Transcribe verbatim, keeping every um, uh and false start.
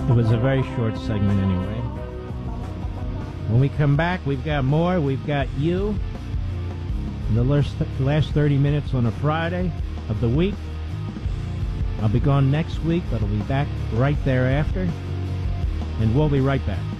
It was a very short segment anyway. When we come back, we've got more. We've got you. The last, last thirty minutes on a Friday of the week. I'll be gone next week, but I'll be back right thereafter. And we'll be right back.